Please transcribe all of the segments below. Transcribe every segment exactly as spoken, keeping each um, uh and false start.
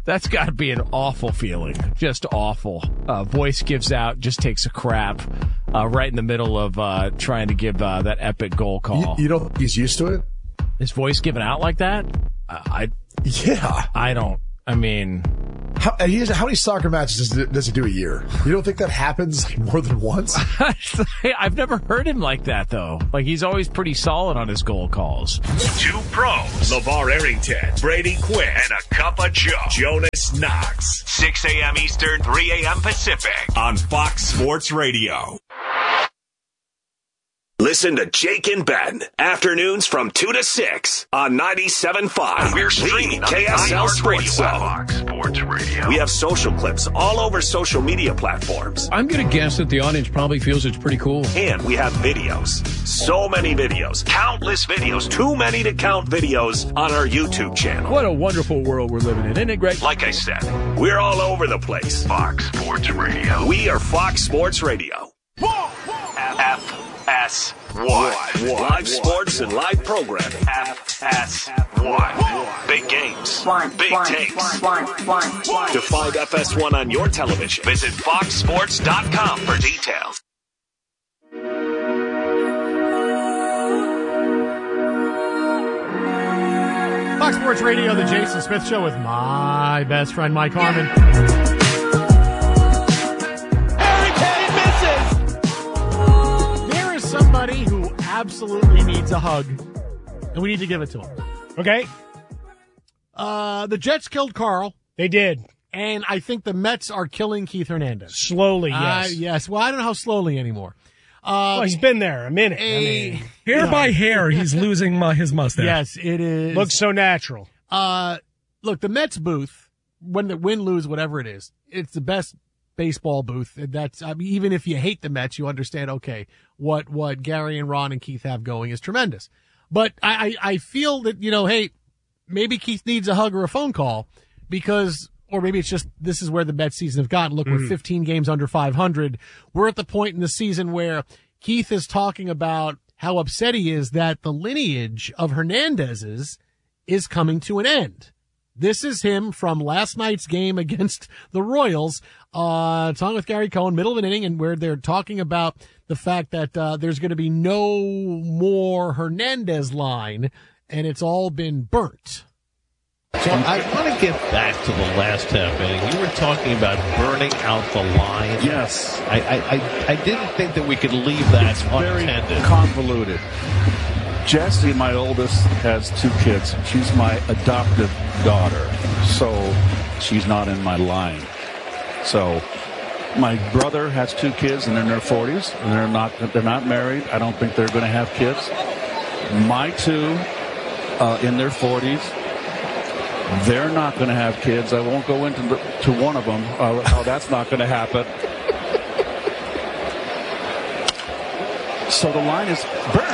That's got to be an awful feeling. Just awful. Uh, voice gives out, just takes a crap uh, right in the middle of uh, trying to give uh, that epic goal call. You, you don't think he's used to it? His voice giving out like that? Uh, I Yeah. I don't. I mean... How, he has, how many soccer matches does, does he do a year? You don't think that happens like more than once? I've never heard him like that, though. Like, he's always pretty solid on his goal calls. Two pros, LeVar Arrington, Brady Quinn, and a cup of Joe, Jonas Knox. six a.m. Eastern, three a.m. Pacific on Fox Sports Radio. Listen to Jake and Ben, afternoons from two to six on ninety-seven point five. We're streaming K S L Sports Zone. Fox Sports Radio. We have social clips all over social media platforms. I'm going to guess that the audience probably feels it's pretty cool. And we have videos. So many videos. Countless videos. Too many to count videos on our YouTube channel. What a wonderful world we're living in, isn't it great? Like I said, we're all over the place. Fox Sports Radio. We are Fox Sports Radio. F S one. Live sports and live programming. F S one. Big games. Big takes. To find F S one on your television, visit fox sports dot com for details. Fox Sports Radio, the Jason Smith Show with my best friend, Mike Harmon. Somebody who absolutely needs a hug, and we need to give it to him. Okay. Uh, the Jets killed Carl. They did. And I think the Mets are killing Keith Hernandez. Slowly, yes. Uh, yes. Well, I don't know how slowly anymore. Uh, well, he's been there a minute. A, I mean, hair you know, by hair, he's losing my, his mustache. Yes, it is. Looks so natural. Uh, look, the Mets booth, when the win, lose, whatever it is, it's the best baseball booth. That's, I mean, even if you hate the Mets, you understand, okay, what, what Gary and Ron and Keith have going is tremendous. But I, I, I feel that, you know, hey, maybe Keith needs a hug or a phone call because, or maybe it's just, this is where the Mets season have gotten. Look, mm. we're fifteen games under five hundred. We're at the point in the season where Keith is talking about how upset he is that the lineage of Hernandez's is coming to an end. This is him from last night's game against the Royals, uh, talking with Gary Cohen, middle of an inning, and where they're talking about the fact that, uh, there's going to be no more Hernandez line, and it's all been burnt. So I want to get back to the last half inning. You were talking about burning out the line. Yes. I, I, I, I didn't think that we could leave that it's unattended. Very convoluted. Jessie, my oldest, has two kids. She's my adoptive daughter, so she's not in my line. So my brother has two kids, and they're in their forties, and they're not they're not married. I don't think they're going to have kids. My two, uh, in their forties, they're not going to have kids. I won't go into the, to one of them uh, how that's not going to happen. So the line is burnt.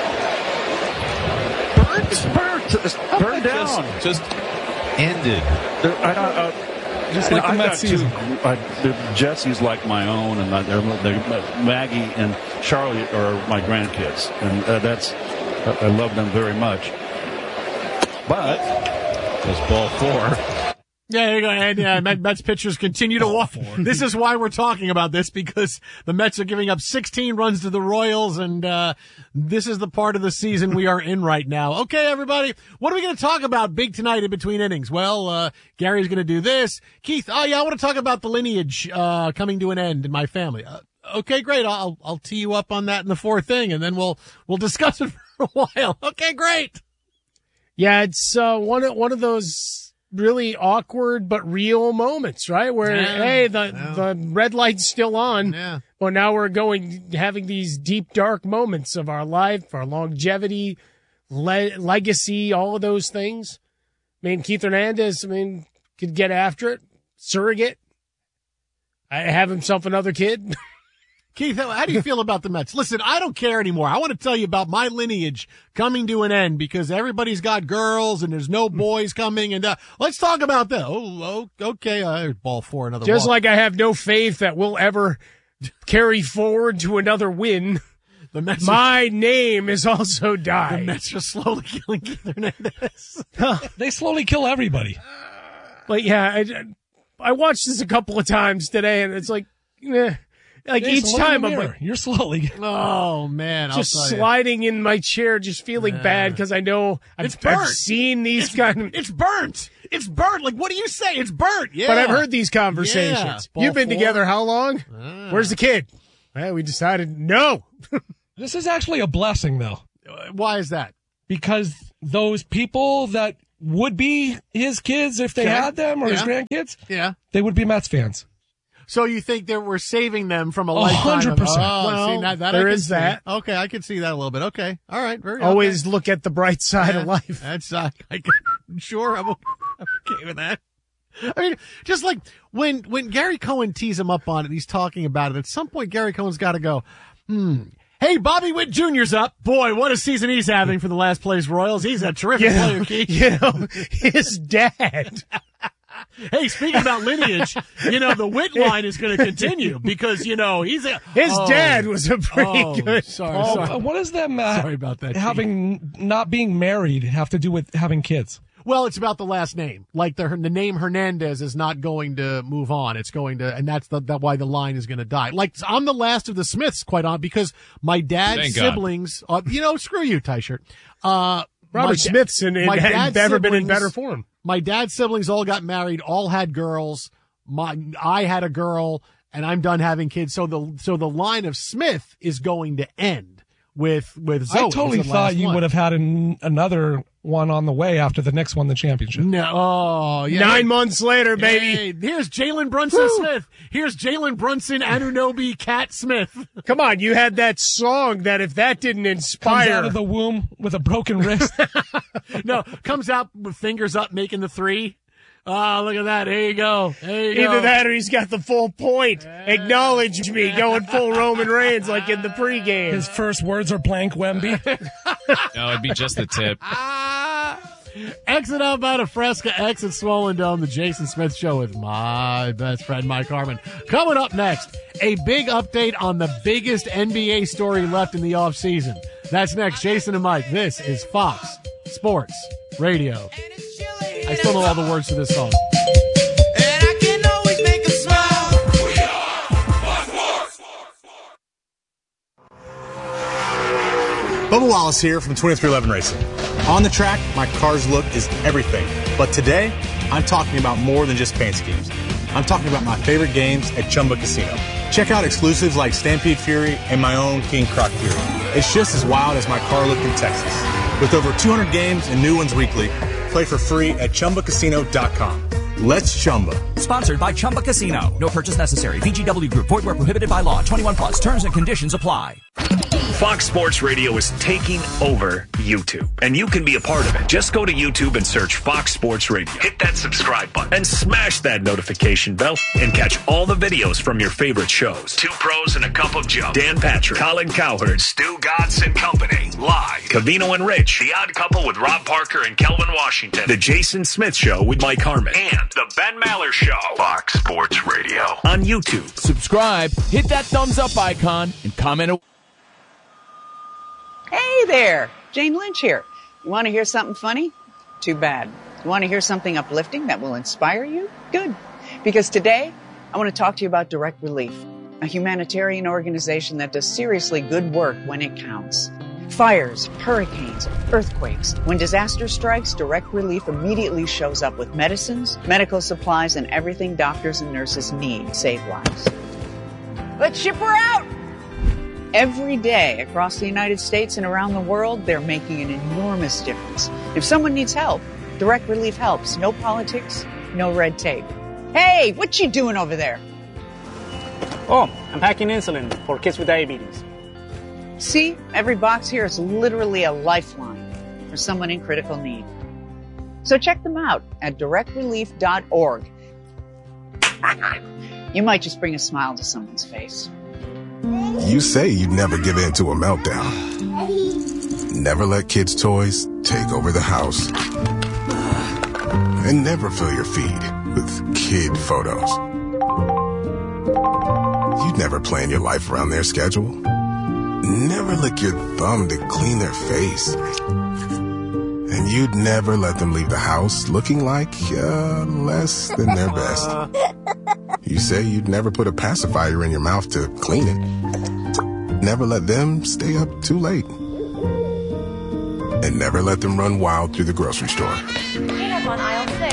It's burnt. It's burned down. Just, just ended. There, I, uh, just like the Mets season. Jesse's like my own, and they're, they're, Maggie and Charlie are my grandkids, and uh, that's I love them very much. But that's ball four. Yeah, there you go. And yeah, Mets pitchers continue to walk. This is why we're talking about this, because the Mets are giving up sixteen runs to the Royals, and uh this is the part of the season we are in right now. Okay, everybody, what are we going to talk about big tonight in between innings? Well, uh Gary's going to do this. Keith, oh yeah, I want to talk about the lineage uh coming to an end in my family. Uh, okay, great. I'll I'll tee you up on that in the fourth inning, and then we'll we'll discuss it for a while. Okay, great. Yeah, it's uh one of one of those really awkward but real moments, right? Where, yeah, hey, the yeah. the red light's still on, yeah. but now we're going, having these deep, dark moments of our life, our longevity, le- legacy, all of those things. I mean, Keith Hernandez, I mean, could get after it. Surrogate. I have himself another kid. Keith, how do you feel about the Mets? Listen, I don't care anymore. I want to tell you about my lineage coming to an end because everybody's got girls and there's no boys coming. And uh, let's talk about that. Oh, okay. Uh, ball four, another Just walk. like I have no faith that we'll ever carry forward to another win. The Mets my are, name is also died. The Mets are slowly killing Keith Hernandez. They slowly kill everybody. But yeah, I, I watched this a couple of times today, and it's like, eh. Like Jason, each look in time the I'm mirror. like, you're slowly. Oh man, just I'll tell you. sliding in my chair, just feeling Yeah. bad because I know I've, It's burnt. I've seen these kind of. It's burnt. It's burnt. Like, what do you say? It's burnt. Yeah. But I've heard these conversations. Yeah. You've been Ball together four. how long? Ah. Where's the kid? Well, we decided no. This is actually a blessing, though, Uh, Why is that? because those people that would be his kids if they Okay. had them or his Yeah. grandkids, Yeah. they would be Mets fans. So you think that we're saving them from a A lifetime? hundred of- percent. Oh, Well, see, that, that there I can is see. that. Okay, I can see that a little bit. Okay, all right, very Always okay. look at the bright side Yeah, of life. That's uh, I can, sure I'm okay, I'm okay with that. I mean, just like when when Gary Cohen tees him up on it, and he's talking about it. At some point, Gary Cohen's got to go. Hmm. Hey, Bobby Witt Junior's up. Boy, what a season he's having for the last place Royals. He's a terrific You know, player, Keith. you know, his dad. Hey, speaking about lineage, you know, the Witt line is going to continue because, you know, he's a. His oh, dad was a pretty oh, good. Sorry, Oh, sorry. uh, what does them uh, Sorry about that, having not being married have to do with having kids? Well, it's about the last name. Like the the name Hernandez is not going to move on. It's going to, and that's the that why the line is going to die. Like I'm the last of the Smiths, quite on, because my dad's Thank God. siblings. Uh, you know, screw you, Tyshirt. Uh, my Robert da- Smith's in, in, my had dad's never been in siblings- better form. My dad's siblings all got married, all had girls. My I had a girl, and I'm done having kids. So the so the line of Smith is going to end with with Zoe. I as totally the thought last you one. would have had an, another one on the way after the Knicks won the championship. No, oh yeah. Nine months later, baby. Hey, here's Jalen Brunson Smith. Here's Jalen Brunson Anunoby Cat Smith. Come on, you had that song that if that didn't Comes inspire, out of the womb with a broken wrist. No, comes out with fingers up, making the three. Oh, look at that. There you go. There you either go. that or he's got the full point. Acknowledge me, going full Roman Reigns like in the pregame. His first words are blank Wemby. No, it'd be just the tip. Exit up out of Fresca, exit Swollen Dome, the Jason Smith Show with my best friend, Mike Harmon. Coming up next, a big update on the biggest N B A story left in the offseason. That's next. Jason and Mike. This is Fox Sports Radio. I still know all the words to this song. Bubba Wallace here from twenty-three eleven Racing. On the track, my car's look is everything. But today, I'm talking about more than just paint schemes. I'm talking about my favorite games at Chumba Casino. Check out exclusives like Stampede Fury and my own King Croc Fury. It's just as wild as my car look in Texas. With over two hundred games and new ones weekly, play for free at Chumba Casino dot com. Let's Chumba. Sponsored by Chumba Casino. No purchase necessary. V G W Group. Void where prohibited by law. twenty-one plus. Terms and conditions apply. Fox Sports Radio is taking over YouTube, and you can be a part of it. Just go to YouTube and search Fox Sports Radio. Hit that subscribe button and smash that notification bell and catch all the videos from your favorite shows. Two Pros and a Cup of Joe. Dan Patrick, Colin Cowherd, Stu Godson and Company. Live. Cavino and Rich. The Odd Couple with Rob Parker and Kelvin Washington. The Jason Smith Show with Mike Harmon. And The Ben Maller Show. Fox Sports Radio. On YouTube. Subscribe, hit that thumbs up icon, and comment. A- Hey there, Jane Lynch here. You want to hear something funny? Too bad. You want to hear something uplifting that will inspire you? Good. Because today, I want to talk to you about Direct Relief, a humanitarian organization that does seriously good work when it counts. Fires, hurricanes, earthquakes. When disaster strikes, Direct Relief immediately shows up with medicines, medical supplies, and everything doctors and nurses need to save lives. Let's ship her out! Every day across the United States and around the world, they're making an enormous difference. If someone needs help, Direct Relief helps. No politics, no red tape. Hey, what you doing over there? Oh, I'm packing insulin for kids with diabetes. See, every box here is literally a lifeline for someone in critical need. So check them out at direct relief dot org. You might just bring a smile to someone's face. You say you'd never give in to a meltdown. Never let kids' toys take over the house. And never fill your feed with kid photos. You'd never plan your life around their schedule. Never lick your thumb to clean their face. And And you'd never let them leave the house looking like, uh, less than their best. You say you'd never put a pacifier in your mouth to clean it. Never let them stay up too late. And never let them run wild through the grocery store. Peanuts on aisle six.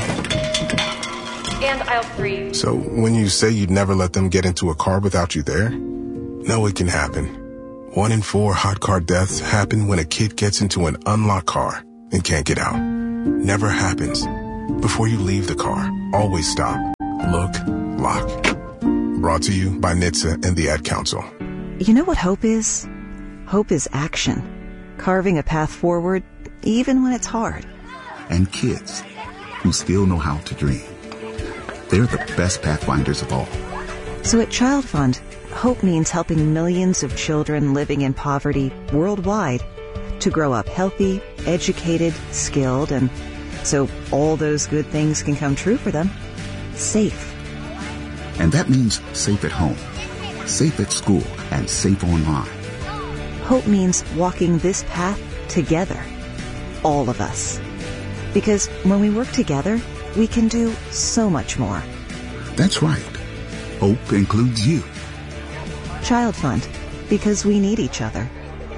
And aisle three. So when you say you'd never let them get into a car without you there, no, it can happen. One in four hot car deaths happen when a kid gets into an unlocked car and can't get out. Never happens. Before you leave the car, always stop, look, lock. Brought to you by N H T S A and the Ad Council. You know what hope is? Hope is action. Carving a path forward, even when it's hard. And kids who still know how to dream. They're the best pathfinders of all. So at Child Fund, hope means helping millions of children living in poverty worldwide to grow up healthy, educated, skilled, and so all those good things can come true for them. Safe. And that means safe at home, safe at school, and safe online. Hope means walking this path together. All of us. Because when we work together, we can do so much more. That's right. Hope includes you. Child Fund. Because we need each other.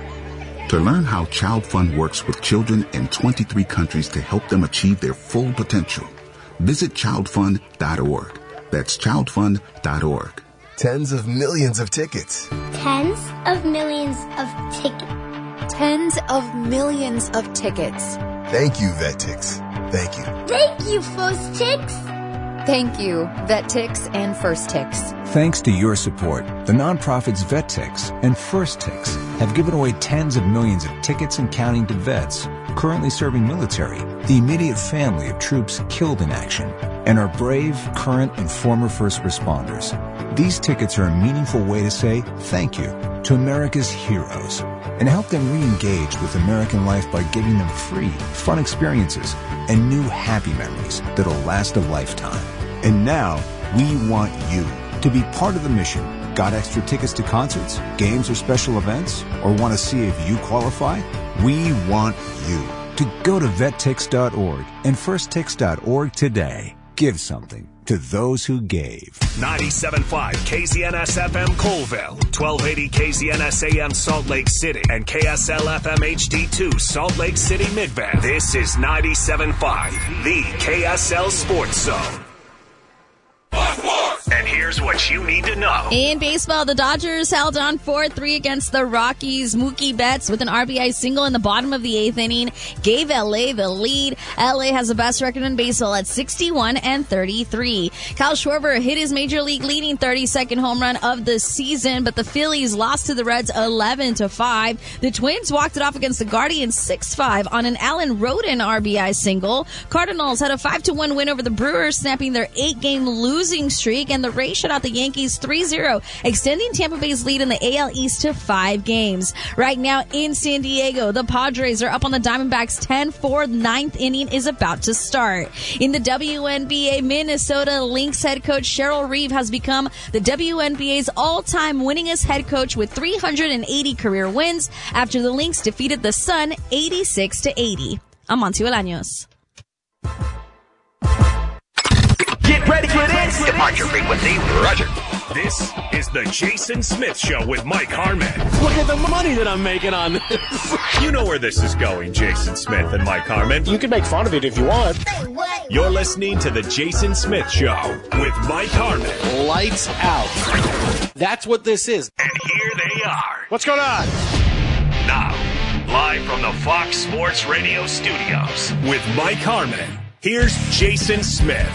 To learn how Child Fund works with children in twenty-three countries to help them achieve their full potential, visit child fund dot org. That's child fund dot org. Tens of millions of tickets. Tens of millions of tickets. Tens of millions of tickets. Thank you, VetTix. Thank you. Thank you, First Tix. Thank you, VetTix and First Tix. Thanks to your support, the nonprofits VetTix and First Tix have given away tens of millions of tickets and counting to vets currently serving military, the immediate family of troops killed in action, and our brave, current, and former first responders. These tickets are a meaningful way to say thank you to America's heroes and help them re-engage with American life by giving them free, fun experiences and new happy memories that'll last a lifetime. And now, we want you to be part of the mission. Got extra tickets to concerts, games, or special events? Or want to see if you qualify? We want you to go to vet tix dot org and first tix dot org today. Give something to those who gave. ninety-seven point five K Z N S F M Colville, twelve eighty K Z N S A M Salt Lake City, and K S L F M H D two Salt Lake City Midvale. This is ninety-seven point five, the K S L Sports Zone. And here's what you need to know. In baseball, the Dodgers held on four three against the Rockies. Mookie Betts with an R B I single in the bottom of the eighth inning gave L A the lead. L A has the best record in baseball at sixty-one and thirty-three. Kyle Schwarber hit his major league leading thirty-second home run of the season, but the Phillies lost to the Reds eleven to five. The Twins walked it off against the Guardians six five on an Alan Roden R B I single. Cardinals had a five to one win over the Brewers, snapping their eight-game losing streak, and the Rays shut out the Yankees three zero, extending Tampa Bay's lead in the A L East to five games. Right now in San Diego, the Padres are up on the Diamondbacks ten four. Ninth inning is about to start. In the W N B A, Minnesota Lynx head coach Cheryl Reeve has become the W N B A's all-time winningest head coach with three hundred eighty career wins after the Lynx defeated the Sun eighty-six to eighty. I'm Monty Bolaños. Get ready for this. Departure frequency, roger. This is the Jason Smith Show with Mike Harmon. Look at the money that I'm making on this. You know where this is going, Jason Smith and Mike Harmon. You can make fun of it if you want. You're listening to the Jason Smith Show with Mike Harmon. Lights out. That's what this is. And here they are. What's going on? Now, live from the Fox Sports Radio studios with Mike Harmon, here's Jason Smith.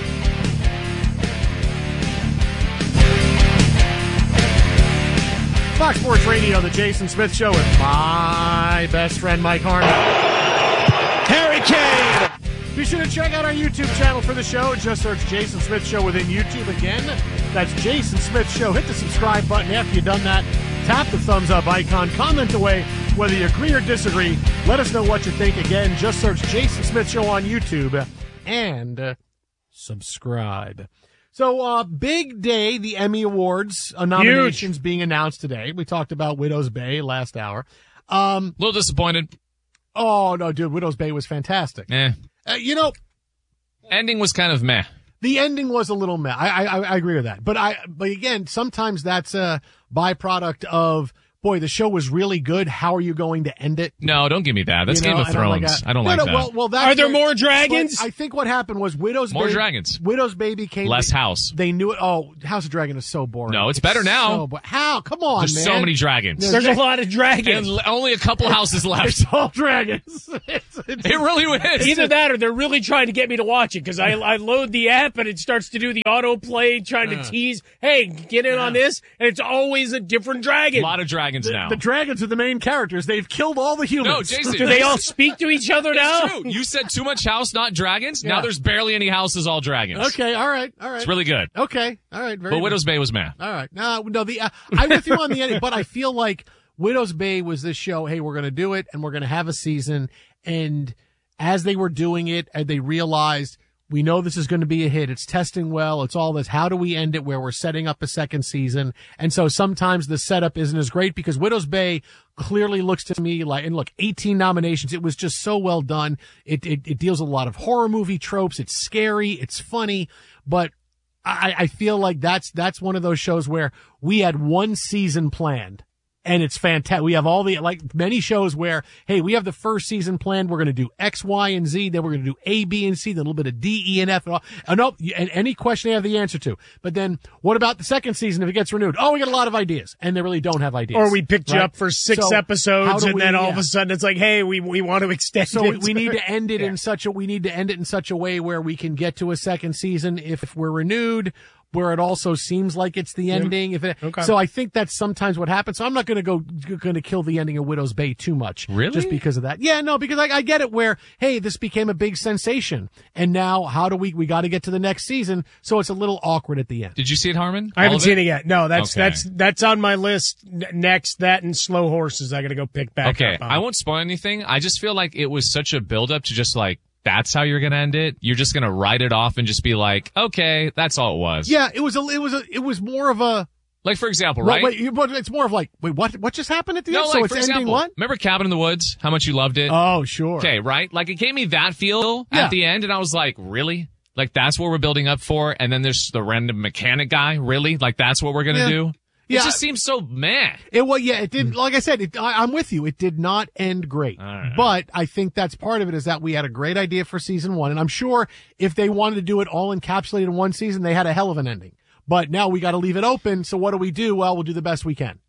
Fox Sports Radio, the Jason Smith Show with my best friend, Mike Harmon. Harry Kane! Be sure to check out our YouTube channel for the show. Just search Jason Smith Show within YouTube. Again, that's Jason Smith Show. Hit the subscribe button. After you've done that, tap the thumbs up icon. Comment away whether you agree or disagree. Let us know what you think. Again, just search Jason Smith Show on YouTube and uh, subscribe. So, uh, big day, the Emmy Awards uh, nominations Huge. being announced today. We talked about Widow's Bay last hour. Um, a little disappointed. Oh, no, dude, Widow's Bay was fantastic. Eh. Uh, you know, ending was kind of meh. The ending was a little meh. I, I, I agree with that. But I, but again, sometimes that's a byproduct of, boy, the show was really good. How are you going to end it? No, don't give me that. That's You know, Game of and I'm like, Thrones. uh, I don't no, like no, that. Well, well, that's Are there where- more dragons? but I think what happened was Widow's More Bay, dragons. Widow's Bay became Less House. They knew it. Oh, House of Dragon is so boring. No, it's better now. So bo- how? Come on, There's man. so many dragons. There's a lot of dragons. And l- only a couple houses left. It's all dragons. It's, it's, It really is. Either that or they're really trying to get me to watch it because I, I load the app and it starts to do the autoplay, trying to Uh. tease, hey, get in on this, and it's always a different dragon. A lot of dragons now. The dragons are the main characters. They've killed all the humans. No, Jason. Do they all speak to each other now? It's true. You said too much house, not dragons. Now Yeah. there's barely any houses, all dragons. Okay, all right, all right. It's really good. Okay, all right. Very But good. Widow's Bay was meh. All right. No, no. The uh, I'm with you on the ending, but I feel like Widow's Bay was this show. Hey, we're going to do it, and we're going to have a season. And as they were doing it, and they realized we know this is going to be a hit. It's testing well. It's all this. How do we end it? Where we're setting up a second season, and so sometimes the setup isn't as great because Widow's Bay clearly looks to me like, and look, eighteen nominations. It was just so well done. It it, it deals with a lot of horror movie tropes. It's scary. It's funny, but I, I feel like that's that's one of those shows where we had one season planned. And it's fantastic. We have all the, like many shows where, hey, we have the first season planned. We're going to do X, Y, and Z. Then we're going to do A, B, and C. Then a little bit of D, E, and F. And, all, and, oh, and any question they have the answer to. But then what about the second season if it gets renewed? Oh, we got a lot of ideas. And they really don't have ideas. Or we picked you right? up for six So how episodes do and we- then all of yeah. a sudden it's like, hey, we, we want to extend So it. we, we need to end it in such a, we need to end it in such a way where we can get to a second season if, if we're renewed, where it also seems like it's the ending. If it, Okay. So I think that's sometimes what happens. So I'm not going to go, going to kill the ending of Widow's Bay too much. Really? Just because of that. Yeah, no, because I, I get it where, hey, this became a big sensation. And now how do we, we got to get to the next season. So it's a little awkward at the end. Did you see it, Harmon? I haven't seen it yet. No, that's Okay. that's that's on my list. N- next, that and Slow Horses. I got to go pick back Okay, up on. I won't spoil anything. I just feel like it was such a build-up to just like, that's how you're going to end it? You're just going to write it off and just be like, okay, that's all it was. Yeah, it was a, it was a, it was more of a, Like, for example, Well, right? wait, you- but it's more of like, wait, what, what just happened at the no, end? like, so it's for ending example, what? remember Cabin in the Woods? How much you loved it? Oh, sure. Okay, right? Like, it gave me that feel Yeah. at the end, and I was like, really? Like, that's what we're building up for? And then there's the random mechanic guy? Really? Like, that's what we're going to Yeah. do? It Yeah. just seems so meh. It well, yeah, it did. Like I said, it, I, I'm with you. It did not end great, right. but I think that's part of it is that we had a great idea for season one, and I'm sure if they wanted to do it all encapsulated in one season, they had a hell of an ending. But now we got to leave it open. So what do we do? Well, we'll do the best we can.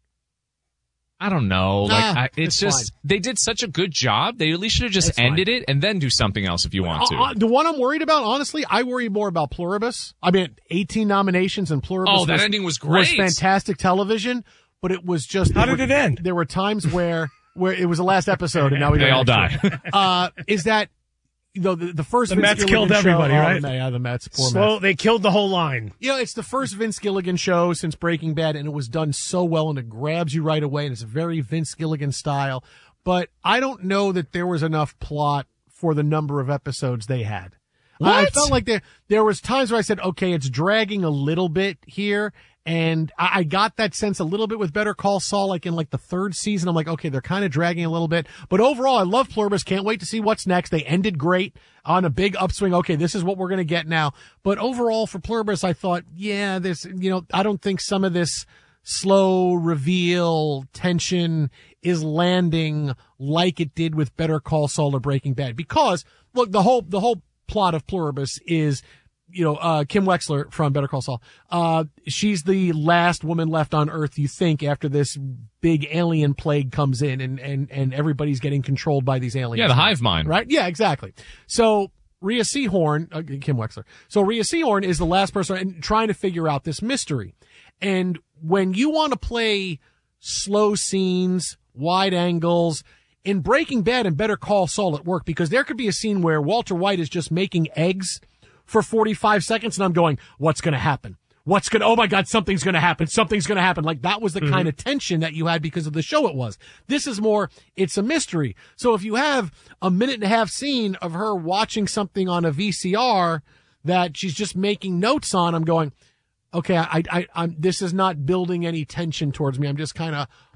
I don't know. Like, Nah, I, it's, it's just, they did such a good job. They at least should have just It's fine. ended it and then do something else if you want to. Uh, uh, the one I'm worried about, honestly, I worry more about Pluribus. I mean, eighteen nominations and Pluribus. Oh, that was, ending was Was great. fantastic television, but it was just. How there did were- it end? There were times where where it was the last episode, and now we They don't all know. die. Uh, is that you know the, the first The Vince Mets Gilligan killed show- everybody, oh, right? the- Yeah, the Mets. Poor Slow, Mets. they killed the whole line. You know, it's the first Vince Gilligan show since Breaking Bad, and it was done so well, and it grabs you right away, and it's very Vince Gilligan style. But I don't know that there was enough plot for the number of episodes they had. I What? felt like there there was times where I said, okay, it's dragging a little bit here, and I, I got that sense a little bit with Better Call Saul, like in like the third season. I'm like, okay, they're kind of dragging a little bit, but overall, I love Pluribus. Can't wait to see what's next. They ended great on a big upswing. Okay, this is what we're gonna get now. But overall, for Pluribus, I thought, yeah, this, you know, I don't think some of this slow reveal tension is landing like it did with Better Call Saul or Breaking Bad. Because look, the whole the whole plot of Pluribus is, you know, uh, Kim Wexler from Better Call Saul. Uh, she's the last woman left on Earth, you think, after this big alien plague comes in and, and, and everybody's getting controlled by these aliens. Yeah, the hive mind. Right? Yeah, exactly. So Rhea Seehorn, uh, Kim Wexler. So Rhea Seehorn is the last person and trying to figure out this mystery. And when you want to play slow scenes, wide angles, in Breaking Bad and Better Call Saul at work, because there could be a scene where Walter White is just making eggs for forty-five seconds and I'm going, what's going to happen? What's going to, oh my God, something's going to happen. Something's going to happen. Like that was the Mm-hmm. kind of tension that you had because of the show it was. This is more, it's a mystery. So if you have a minute and a half scene of her watching something on a V C R that she's just making notes on, I'm going, okay, I, I, I'm, this is not building any tension towards me. I'm just kind of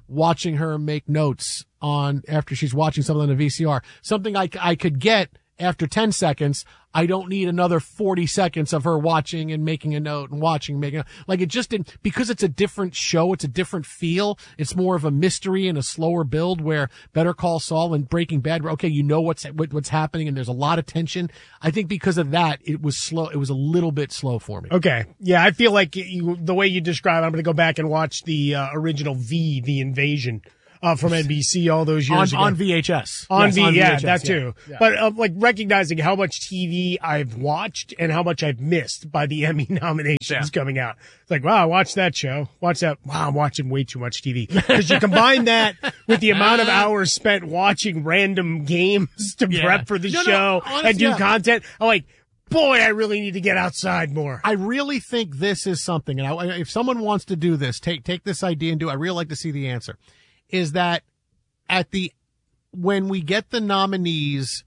watching her make notes on after she's watching something on a V C R. Something I, I could get after ten seconds. I don't need another forty seconds of her watching and making a note and watching, and making a, like it just didn't, because it's a different show. It's a different feel. It's more of a mystery and a slower build, where Better Call Saul and Breaking Bad, okay, you know what's, what, what's happening and there's a lot of tension. I think because of that, it was slow. It was a little bit slow for me. Okay. Yeah. I feel like you, the way you describe it, I'm going to go back and watch the uh, original V, The Invasion. Uh, from N B C all those years on, ago. On V H S. On, yes, v, on yeah, V H S, that yeah. too. Yeah. But uh, like recognizing how much T V I've watched and how much I've missed by the Emmy nominations Yeah. coming out. It's like, wow, I watched that show. Watch that. Wow, I'm watching way too much T V. Because you combine that with the amount of hours spent watching random games to Yeah. prep for the No, no, show honest- and do yeah. content. I'm like, boy, I really need to get outside more. I really think this is something, and I, if someone wants to do this, take take this idea and do it. I really like to see the answer. Is that at the when we get the nominees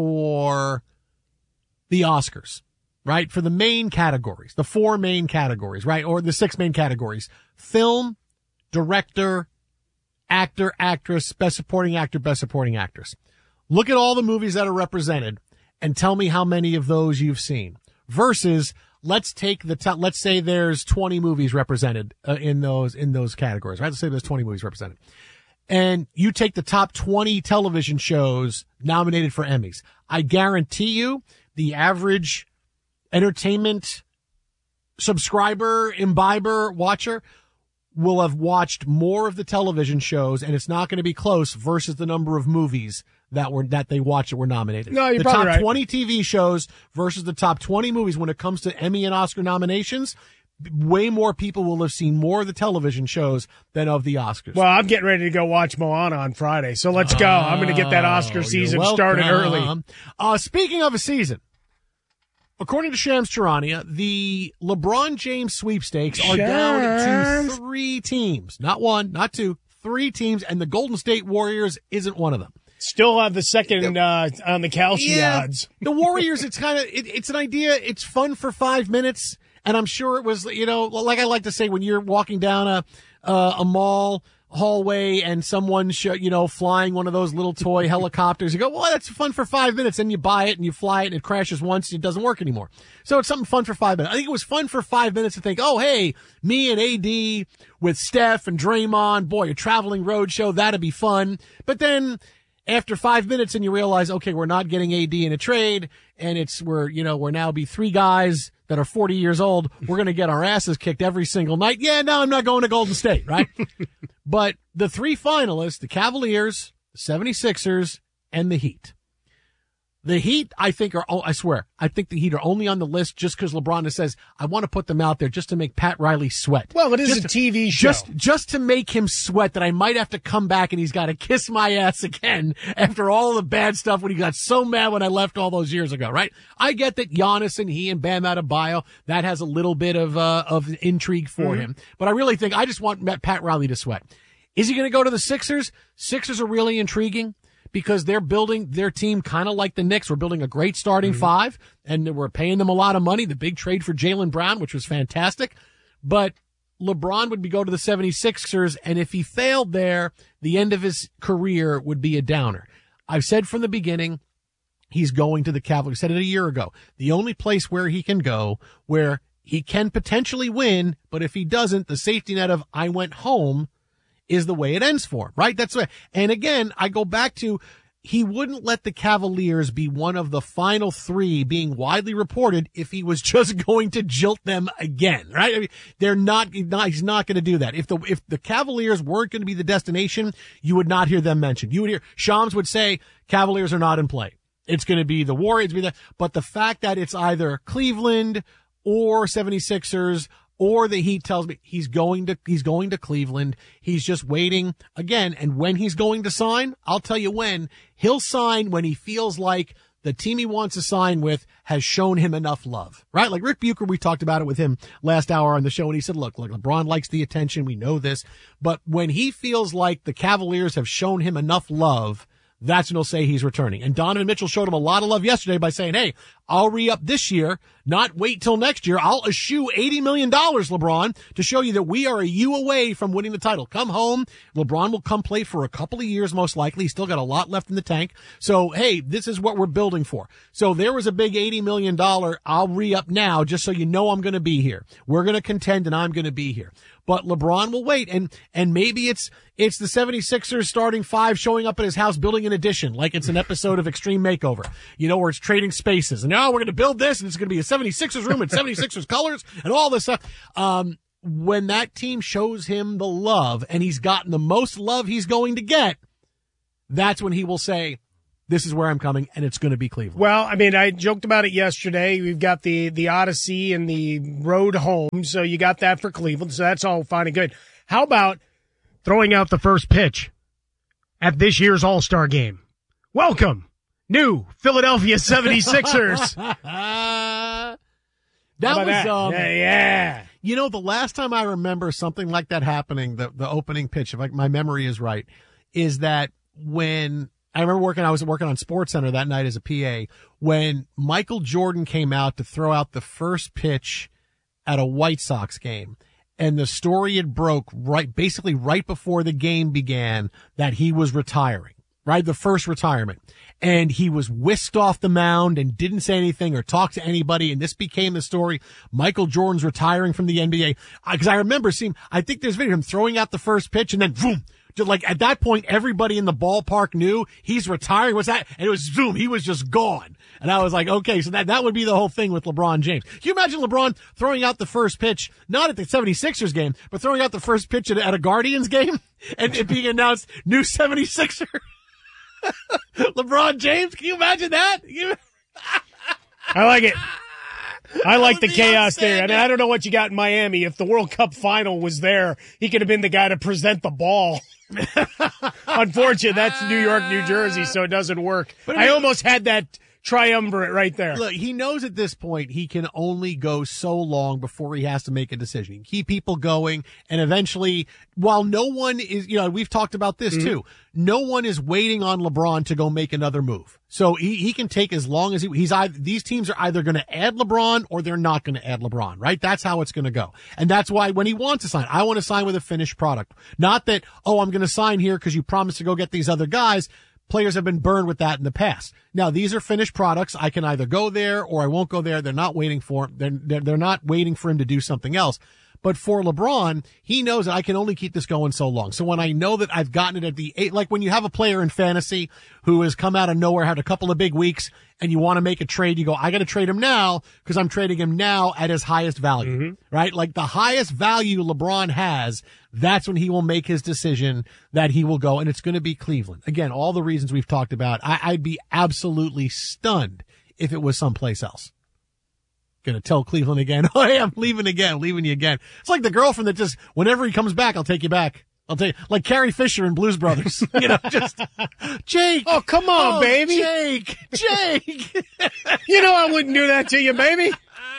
for the Oscars, right? For the main categories, the four main categories, right? Or the six main categories: film, director, actor, actress, best supporting actor, best supporting actress. Look at all the movies that are represented and tell me how many of those you've seen. Versus, let's take the top, let's say there's twenty movies represented uh, in those in those categories, right? Let's say there's twenty movies represented. And you take the top twenty television shows nominated for Emmys. I guarantee you the average entertainment subscriber, imbiber, watcher will have watched more of the television shows, and it's not going to be close versus the number of movies that were that they watched that were nominated. No, you're the probably top right. twenty T V shows versus the top twenty movies when it comes to Emmy and Oscar nominations. Way more people will have seen more of the television shows than of the Oscars. Well, I'm getting ready to go watch Moana on Friday, so let's go. I'm going to get that Oscar Oh, season you're started welcome. early. Uh, speaking of a season, according to Shams Charania, the LeBron James sweepstakes are down to Shams. three teams. Not one, not two, three teams, and the Golden State Warriors isn't one of them. Still have the second uh, on the Kalshi Yeah, odds. the Warriors, it's kind of, it, it's an idea. It's fun for five minutes. And I'm sure it was, you know, like I like to say, when you're walking down a, uh, a mall hallway and someone, show, you know, flying one of those little toy helicopters, you go, well, that's fun for five minutes. Then you buy it and you fly it and it crashes once and it doesn't work anymore. So it's something fun for five minutes. I think it was fun for five minutes to think, oh, hey, me and A D with Steph and Draymond, boy, a traveling road show, that'd be fun. But then, after five minutes and you realize, okay, we're not getting A D in a trade and it's, we're, you know, we're now be three guys that are forty years old. We're going to get our asses kicked every single night. Yeah, no, I'm not going to Golden State, right? But the three finalists, the Cavaliers, the seventy-sixers, and the Heat. The Heat, I think, are, oh, I swear, I think the Heat are only on the list just because LeBron says, I want to put them out there just to make Pat Riley sweat. Well, it is just a T V show. Just, just to make him sweat that I might have to come back and he's got to kiss my ass again after all the bad stuff when he got so mad when I left all those years ago, right? I get that Giannis and he and Bam Adebayo, that has a little bit of, uh, of intrigue for Mm-hmm. him. But I really think I just want Pat Riley to sweat. Is he going to go to the Sixers? Sixers are really intriguing, because they're building their team kind of like the Knicks. We're building a great starting Mm-hmm. five, and we're paying them a lot of money. The big trade for Jaylen Brown, which was fantastic. But LeBron would be go to the seventy-sixers, and if he failed there, the end of his career would be a downer. I've said from the beginning, he's going to the Cavaliers. I said it a year ago. The only place where he can go, where he can potentially win, but if he doesn't, the safety net of I went home is the way it ends for him, right? That's right. And again, I go back to, he wouldn't let the Cavaliers be one of the final three being widely reported if he was just going to jilt them again, right? I mean, they're not, not he's not going to do that. If the, if the Cavaliers weren't going to be the destination, you would not hear them mentioned. You would hear, Shams would say, Cavaliers are not in play. It's going to be the Warriors, be the, but the fact that it's either Cleveland or seventy-sixers or the Heat tells me he's going to, he's going to Cleveland. He's just waiting again. And when he's going to sign, I'll tell you when. He'll sign when he feels like the team he wants to sign with has shown him enough love, right? Like Rick Bucher, we talked about it with him last hour on the show, and he said, look, look, LeBron likes the attention. We know this. But when he feels like the Cavaliers have shown him enough love, that's when he'll say he's returning. And Donovan Mitchell showed him a lot of love yesterday by saying, hey, I'll re-up this year, not wait till next year. I'll eschew eighty million dollars, LeBron, to show you that we are a U away from winning the title. Come home. LeBron will come play for a couple of years, most likely. He's still got a lot left in the tank. So, hey, this is what we're building for. So there was a big eighty million dollars. I'll re-up now just so you know I'm going to be here. We're going to contend and I'm going to be here. But LeBron will wait, and and maybe it's it's the seventy-sixers starting five showing up at his house building an addition, like it's an episode of Extreme Makeover, you know, where it's trading spaces. And now we're going to build this, and it's going to be a seventy-sixers room and seventy-sixers colors and all this stuff. Um, when that team shows him the love, and he's gotten the most love he's going to get, that's when he will say, this is where I'm coming, and it's going to be Cleveland. Well, I mean, I joked about it yesterday. We've got the, the Odyssey and the road home, so you got that for Cleveland, so that's all fine and good. How about throwing out the first pitch at this year's All-Star game? Welcome, new Philadelphia seventy-sixers. That was, that? um, yeah, yeah. You know, the last time I remember something like that happening, the, the opening pitch, if like my memory is right, is that when I remember working, I was working on SportsCenter that night as a P A when Michael Jordan came out to throw out the first pitch at a White Sox game. And the story had broke right, basically right before the game began that he was retiring, right? The first retirement. And he was whisked off the mound and didn't say anything or talk to anybody. And this became the story. Michael Jordan's retiring from the N B A. Because I remember seeing, I think there's video of him throwing out the first pitch and then boom. Just like at that point, everybody in the ballpark knew he's retiring. What's that? And it was zoom. He was just gone. And I was like, okay, so that, that would be the whole thing with LeBron James. Can you imagine LeBron throwing out the first pitch, not at the seventy-sixers game, but throwing out the first pitch at, at a Guardians game and it being announced new seventy-sixer? LeBron James, can you imagine that? You... I like it. I like the chaos there. And I don't know what you got in Miami. If the World Cup final was there, he could have been the guy to present the ball. Unfortunately, that's New York, New Jersey, so it doesn't work. But I, mean, I almost had that triumvirate right there. Look, he knows at this point he can only go so long before he has to make a decision. He can keep people going, and eventually, while no one is, you know, we've talked about this mm-hmm. too, no one is waiting on LeBron to go make another move. So he, he can take as long as he, he's either, these teams are either going to add LeBron or they're not going to add LeBron, right? That's how it's going to go. And that's why when he wants to sign, I want to sign with a finished product. Not that, oh, I'm going to sign here because you promised to go get these other guys. Players have been burned with that in the past. Now, these are finished products. I can either go there or I won't go there. They're not waiting for him. They're, they're, they're not waiting for him to do something else. But for LeBron, he knows that I can only keep this going so long. So when I know that I've gotten it at the eight, like when you have a player in fantasy who has come out of nowhere, had a couple of big weeks, and you want to make a trade, you go, I got to trade him now because I'm trading him now at his highest value, mm-hmm. right? Like the highest value LeBron has, that's when he will make his decision that he will go, and it's going to be Cleveland. Again, all the reasons we've talked about. I, I'd be absolutely stunned if it was someplace else. Gonna tell Cleveland again, oh, hey, I'm leaving again, leaving you again. It's like the girlfriend that just, whenever he comes back, I'll take you back. I'll take, like Carrie Fisher in Blues Brothers. You know, just, Jake. Oh, come on, oh, baby. Jake, Jake. You know I wouldn't do that to you, baby.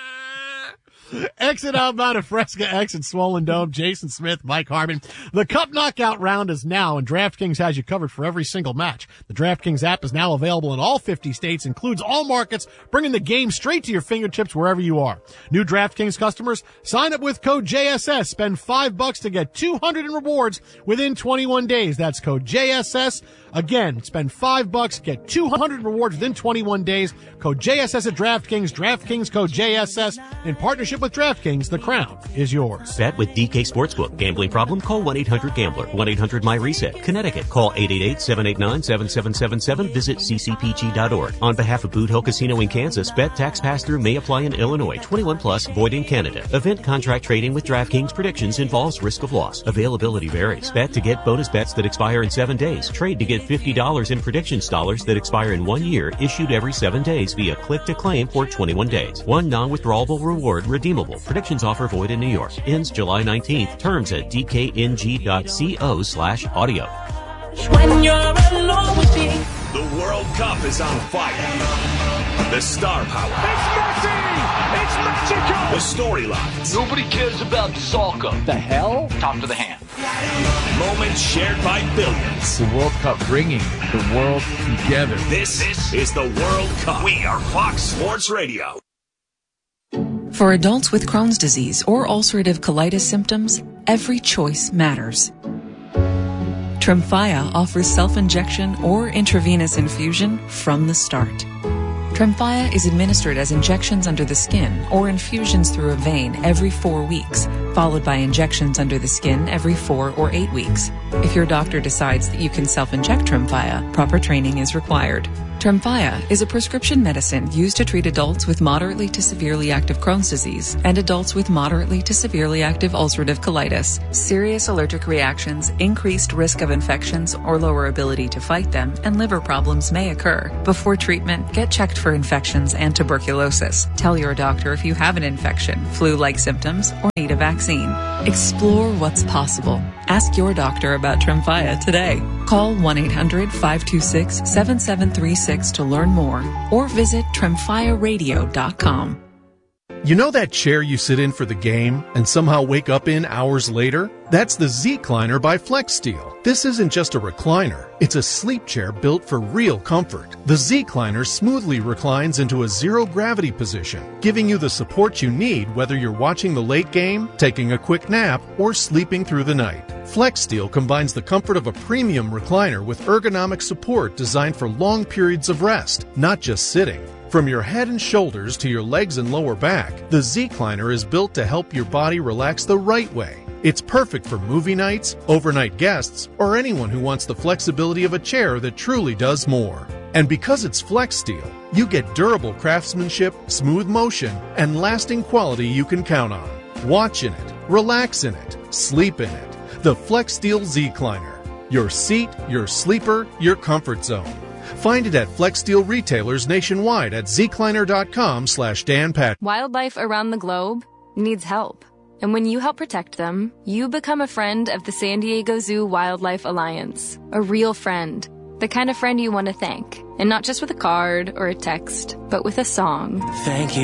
Exit outbound of Fresca X at Swollen Dome. Jason Smith, Mike Harmon. The Cup Knockout round is now, and DraftKings has you covered for every single match. The DraftKings app is now available in all fifty states, includes all markets, bringing the game straight to your fingertips wherever you are. New DraftKings customers, sign up with code J S S. Spend five bucks to get two hundred in rewards within twenty-one days. That's code J S S. Again, spend five bucks, get two hundred rewards within twenty-one days. Code J S S at DraftKings. DraftKings code J S S. In partnership with DraftKings, the crown is yours. Bet with D K Sportsbook. Gambling problem? Call one eight hundred gambler. one eight hundred my reset. Connecticut. Call eight eight eight, seven eight nine, seven seven seven seven. Visit c c p g dot org. On behalf of Boot Hill Casino in Kansas, bet tax pass-through may apply in Illinois. twenty-one plus, void in Canada. Event contract trading with DraftKings predictions involves risk of loss. Availability varies. Bet to get bonus bets that expire in seven days. Trade to get fifty dollars in predictions dollars that expire in one year, issued every seven days via click to claim for twenty-one days. One non-withdrawable reward redeemable. Predictions offer void in New York. Ends July nineteenth. Terms at d k n g dot co slash audio. When you're alone with me. The World Cup is on fire. The star power. It's Messi! It's magical! The storylines. Nobody cares about soccer. The hell? Talk to the hand. Moments shared by billions. The World Cup bringing the world together. This, this is the World Cup. We are Fox Sports Radio. For adults with Crohn's disease or ulcerative colitis symptoms, every choice matters. Tremfya offers self-injection or intravenous infusion from the start. Tremfya is administered as injections under the skin or infusions through a vein every four weeks, followed by injections under the skin every four or eight weeks. If your doctor decides that you can self-inject Tremfya, proper training is required. Tremfya is a prescription medicine used to treat adults with moderately to severely active Crohn's disease and adults with moderately to severely active ulcerative colitis. Serious allergic reactions, increased risk of infections or lower ability to fight them, and liver problems may occur. Before treatment, get checked for infections and tuberculosis. Tell your doctor if you have an infection, flu-like symptoms, or need a vaccine. Explore what's possible. Ask your doctor about Tremfya today. Call one eight hundred five two six seven seven three six to learn more or visit tremfya radio dot com. You know that chair you sit in for the game and somehow wake up in hours later? That's the Z-Cliner by FlexSteel. This isn't just a recliner. It's a sleep chair built for real comfort. The Z-Cliner smoothly reclines into a zero-gravity position, giving you the support you need whether you're watching the late game, taking a quick nap, or sleeping through the night. FlexSteel combines the comfort of a premium recliner with ergonomic support designed for long periods of rest, not just sitting. From your head and shoulders to your legs and lower back, the Z-Cliner is built to help your body relax the right way. It's perfect for movie nights, overnight guests, or anyone who wants the flexibility of a chair that truly does more. And because it's FlexSteel, you get durable craftsmanship, smooth motion, and lasting quality you can count on. Watch in it, relax in it, sleep in it. The FlexSteel Z-Cliner. Your seat, your sleeper, your comfort zone. Find it at FlexSteel retailers nationwide at zcliner.com slash Dan Pat. Wildlife around the globe needs help. And when you help protect them, you become a friend of the San Diego Zoo Wildlife Alliance. A real friend. The kind of friend you want to thank. And not just with a card or a text, but with a song. Thank you.